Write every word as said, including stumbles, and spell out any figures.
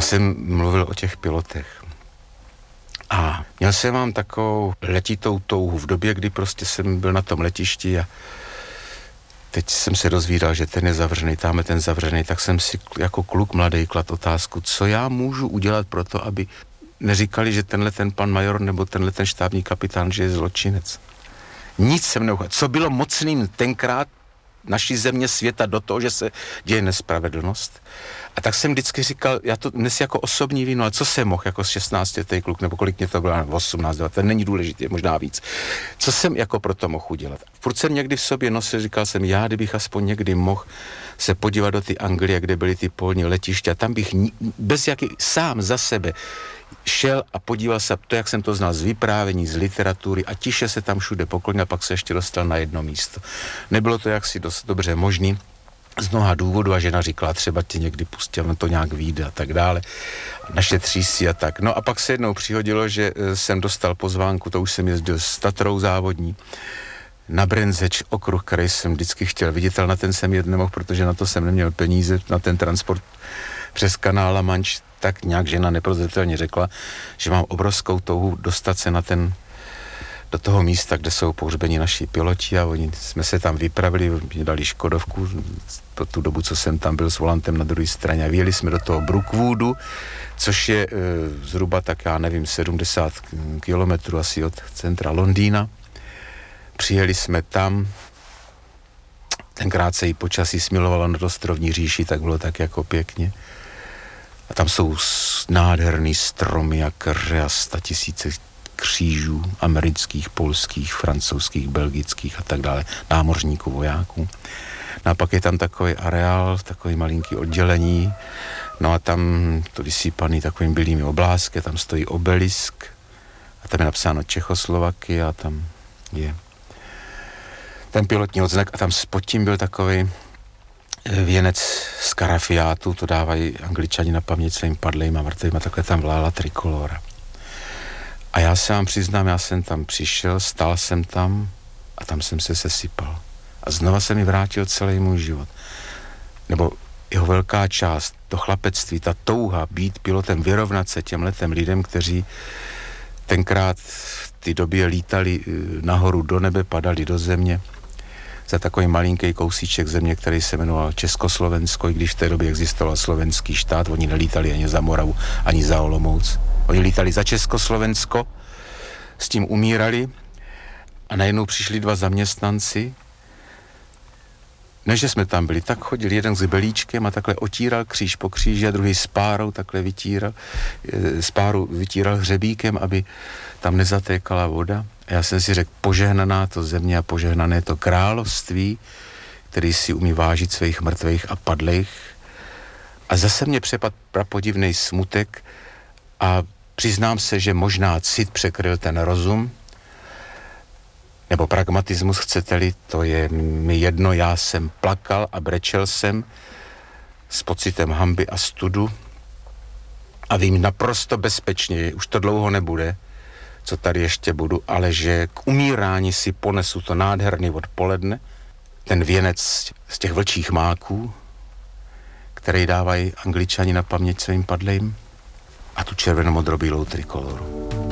jsem mluvil o těch pilotech. A měl jsem mám takovou letitou touhu v době, kdy prostě jsem byl na tom letišti a teď jsem se dozvídal, že ten je zavřený, tam je ten zavřený, tak jsem si jako kluk mladý klad otázku, co já můžu udělat pro to, aby neříkali, že tenhle ten pan major nebo tenhle ten štábní kapitán, že je zločinec. Nic jsem neuchal. Co bylo mocným tenkrát naší země, světa do toho, že se děje nespravedlnost. A tak jsem vždycky říkal, já to dnes jako osobní víno, ale co jsem mohl jako šestnáctiletý kluk, nebo kolik mě to bylo, osmnáct, to není důležité, možná víc. Co jsem jako pro to mohl udělat? Furt jsem někdy v sobě nosil, říkal jsem, já kdybych aspoň někdy mohl se podívat do ty Anglie, kde byly ty polní letiště, a tam bych bez jaký, sám za sebe šel a podíval se to, jak jsem to znal z vyprávění, z literatury a tiše se tam všude poklonil a pak se ještě dostal na jedno místo. Nebylo to jaksi dost dobře možný z mnoha důvodů a žena říkala, třeba tě někdy pustila, to nějak vyjde a tak dále. Našetří si a tak. No a pak se jednou přihodilo, že jsem dostal pozvánku, to už jsem jezdil s Tatrou závodní, na Brendzeč okruh, který jsem vždycky chtěl vidět, ale na ten jsem jet nemohl, protože na to jsem neměl peníze, na ten transport přes kanál La Manche. Tak nějak žena neprozřetelně řekla, že mám obrovskou touhu dostat se na ten, do toho místa, kde jsou pohřbeni naši piloti a oni jsme se tam vypravili, mě dali Škodovku po tu dobu, co jsem tam byl s volantem na druhé straně a vyjeli jsme do toho Brookwoodu, což je e, zhruba tak, já nevím, sedmdesát kilometrů asi od centra Londýna. Přijeli jsme tam, tenkrát se jí počasí smilovalo nad ostrovní říši, tak bylo tak jako pěkně. A tam jsou nádherný stromy a keře a statisíce křížů amerických, polských, francouzských, belgických a tak dále, námořníků, vojáků. No a pak je tam takový areál, takový malinký oddělení, no a tam to vysypaný takovým bílými oblázky, tam stojí obelisk a tam je napsáno Čechoslovaky a tam je ten pilotní odznak a tam pod tím byl takový věnec z karafiátu, to dávají Angličani na paměť svým padlým a mrtvým a takhle tam vlála trikolora. A já se vám přiznám, já jsem tam přišel, stál jsem tam a tam jsem se sesypal. A znova se mi vrátil celý můj život. Nebo jeho velká část, to chlapectví, ta touha být pilotem, vyrovnat se těm letem lidem, kteří tenkrát v té době lítali nahoru do nebe, padali do země, za takový malinký kousíček země, který se jmenoval Československo, i když v té době existoval slovenský štát, oni nelítali ani za Moravu, ani za Olomouc. Oni lítali za Československo, s tím umírali a najednou přišli dva zaměstnanci. Než že jsme tam byli, tak chodil jeden s belíčkem a takhle otíral kříž po kříži a druhý s párou takhle vytíral, s párou vytíral hřebíkem, aby tam nezatékala voda. A já jsem si řekl, požehnaná to země a požehnané to království, který si umí vážit svých mrtvých a padlých. A zase mě přepadl prapodivnej smutek a přiznám se, že možná cit překryl ten rozum, nebo pragmatismus, chcete-li, to je mi jedno, já jsem plakal a brečel jsem s pocitem hanby a studu a vím naprosto bezpečně, že už to dlouho nebude, co tady ještě budu, ale že k umírání si ponesu to nádherný odpoledne, ten věnec z těch vlčích máků, který dávají Angličani na paměť svým padlým, a tu červenomodrobílou trikoloru.